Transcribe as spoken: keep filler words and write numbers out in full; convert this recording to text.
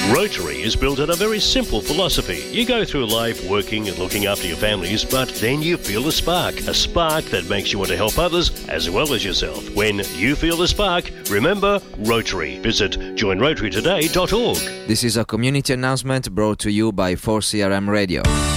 Rotary is built on a very simple philosophy. You go through life working and looking after your families, but then you feel a spark. A spark that makes you want to help others as well as yourself. When you feel the spark, remember Rotary. Visit join rotary today dot org. This is a community announcement brought to you by four C R M Radio.